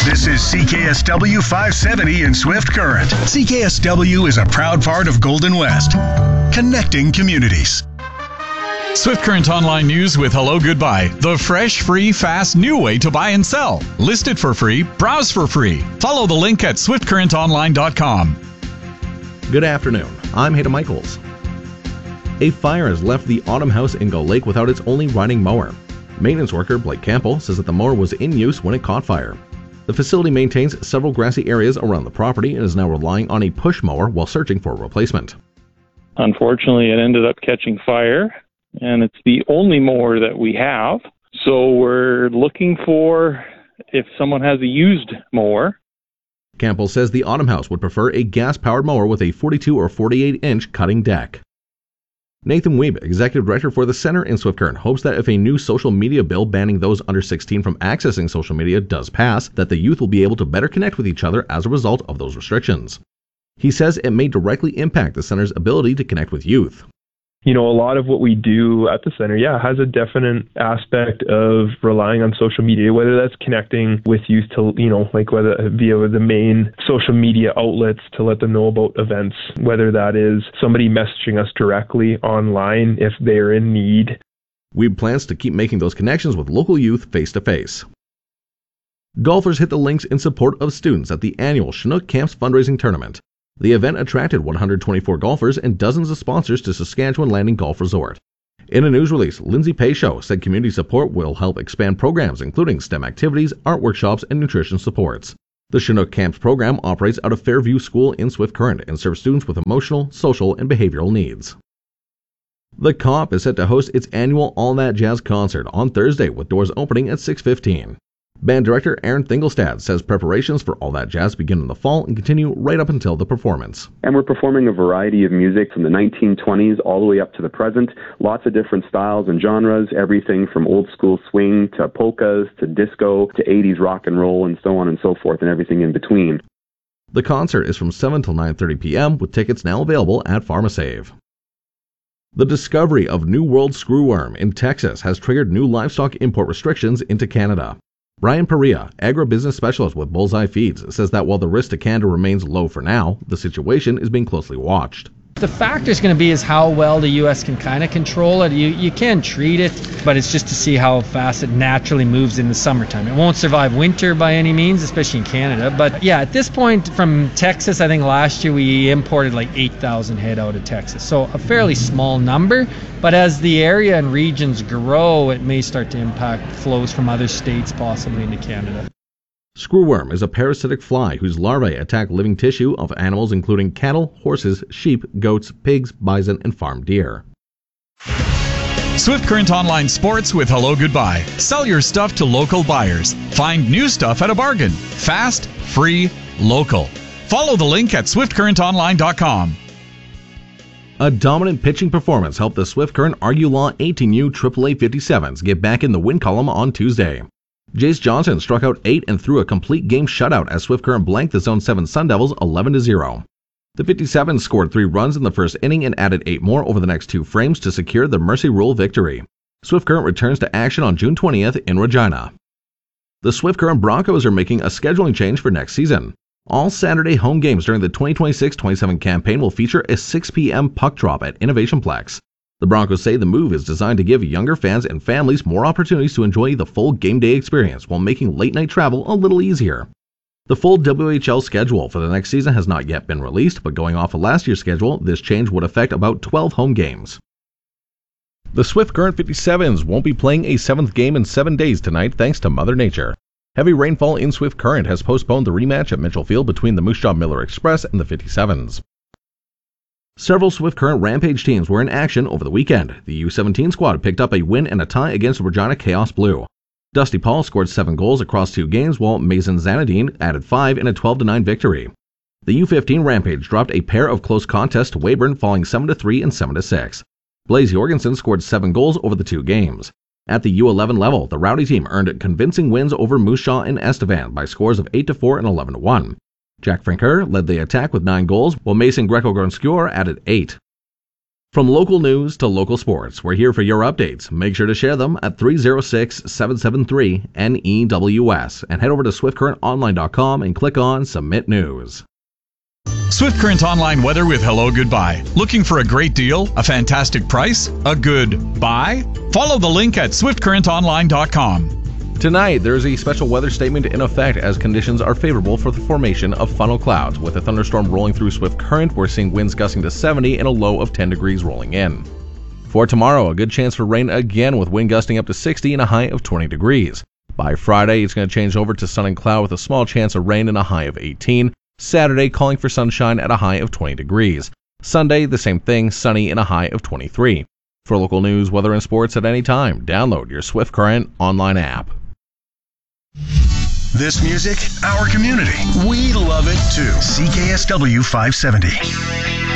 This is CKSW 570 in Swift Current. CKSW is a proud part of Golden West, connecting communities. Swift Current Online News with Hello Goodbye, the fresh, free, fast, new way to buy and sell. List it for free, browse for free. Follow the link at swiftcurrentonline.com. Good afternoon. I'm Hayden Michaels. A fire has left the Autumn House in Gull Lake without its only riding mower. Maintenance worker Blake Campbell says that the mower was in use when it caught fire. The facility maintains several grassy areas around the property and is now relying on a push mower while searching for a replacement. Unfortunately, it ended up catching fire, and it's the only mower that we have. So we're looking for if someone has a used mower. Campbell says the Autumn House would prefer a gas-powered mower with a 42 or 48-inch cutting deck. Nathan Weeb, Executive Director for the Center in Swift Current, hopes that if a new social media bill banning those under 16 from accessing social media does pass, that the youth will be able to better connect with each other as a result of those restrictions. He says it may directly impact the Center's ability to connect with youth. A lot of what we do at the center, has a definite aspect of relying on social media, whether that's connecting with youth to, whether via the main social media outlets to let them know about events, whether that is somebody messaging us directly online if they're in need. Weeb plans to keep making those connections with local youth face to face. Golfers hit the links in support of students at the annual Chinook Camps fundraising tournament. The event attracted 124 golfers and dozens of sponsors to Saskatchewan Landing Golf Resort. In a news release, Lindsay Payshot said community support will help expand programs including STEM activities, art workshops, and nutrition supports. The Chinook Camps program operates out of Fairview School in Swift Current and serves students with emotional, social, and behavioral needs. The COP is set to host its annual All That Jazz concert on Thursday with doors opening at 6:15. Band director Aaron Thingelstad says preparations for All That Jazz begin in the fall and continue right up until the performance. And we're performing a variety of music from the 1920s all the way up to the present. Lots of different styles and genres, everything from old school swing to polkas to disco to 80s rock and roll and so on and so forth and everything in between. The concert is from 7 till 9:30 p.m. with tickets now available at PharmaSave. The discovery of New World screwworm in Texas has triggered new livestock import restrictions into Canada. Brian Perea, agribusiness specialist with Bullseye Feeds, says that while the risk to Canada remains low for now, the situation is being closely watched. The factor is going to be is how well the U.S. can kind of control it. You can treat it, but it's just to see how fast it naturally moves in the summertime. It won't survive winter by any means, especially in Canada. But at this point from Texas, I think last year we imported like 8,000 head out of Texas. So a fairly small number, but as the area and regions grow, it may start to impact flows from other states possibly into Canada. Screwworm is a parasitic fly whose larvae attack living tissue of animals including cattle, horses, sheep, goats, pigs, bison, and farm deer. Swift Current Online Sports with Hello Goodbye. Sell your stuff to local buyers. Find new stuff at a bargain. Fast, free, local. Follow the link at swiftcurrentonline.com. A dominant pitching performance helped the Swift Current Argue-Law 18U AAA 57s get back in the win column on Tuesday. Jace Johnson struck out 8 and threw a complete game shutout as Swift Current blanked the Zone 7 Sun Devils 11-0. The 57s scored 3 runs in the first inning and added 8 more over the next 2 frames to secure the Mercy Rule victory. Swift Current returns to action on June 20th in Regina. The Swift Current Broncos are making a scheduling change for next season. All Saturday home games during the 2026-27 campaign will feature a 6 p.m. puck drop at Innovation Plex. The Broncos say the move is designed to give younger fans and families more opportunities to enjoy the full game day experience while making late-night travel a little easier. The full WHL schedule for the next season has not yet been released, but going off of last year's schedule, this change would affect about 12 home games. The Swift Current 57s won't be playing a 7th game in 7 days tonight thanks to Mother Nature. Heavy rainfall in Swift Current has postponed the rematch at Mitchell Field between the Moose Jaw Miller Express and the 57s. Several Swift Current Rampage teams were in action over the weekend. The U17 squad picked up a win and a tie against Regina Chaos Blue. Dusty Paul scored 7 goals across 2 games, while Mason Zanadine added 5 in a 12-9 victory. The U15 Rampage dropped a pair of close contests to Weyburn, falling 7-3 and 7-6. Blaze Jorgensen scored 7 goals over the 2 games. At the U11 level, the Rowdy team earned convincing wins over Moose Jaw and Estevan by scores of 8-4 and 11-1. Jack Franker led the attack with 9 goals, while Mason Greco-Gronskjor added 8. From local news to local sports, we're here for your updates. Make sure to share them at 306-773-NEWS and head over to SwiftCurrentOnline.com and click on Submit News. Swift Current Online weather with Hello Goodbye. Looking for a great deal? A fantastic price? A good buy? Follow the link at SwiftCurrentOnline.com. Tonight, there is a special weather statement in effect as conditions are favorable for the formation of funnel clouds. With a thunderstorm rolling through Swift Current, we're seeing winds gusting to 70 and a low of 10 degrees rolling in. For tomorrow, a good chance for rain again with wind gusting up to 60 and a high of 20 degrees. By Friday, it's going to change over to sun and cloud with a small chance of rain and a high of 18. Saturday, calling for sunshine at a high of 20 degrees. Sunday, the same thing, sunny and a high of 23. For local news, weather, and sports at any time, download your Swift Current online app. This music, our community. We love it too. CKSW 570.